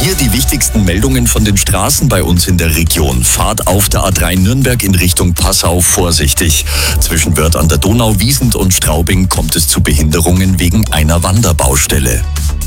Hier die wichtigsten Meldungen von den Straßen bei uns in der Region. Fahrt auf der A3 Nürnberg in Richtung Passau vorsichtig. Zwischen Wörth an der Donau, Wiesent und Straubing kommt es zu Behinderungen wegen einer Wanderbaustelle.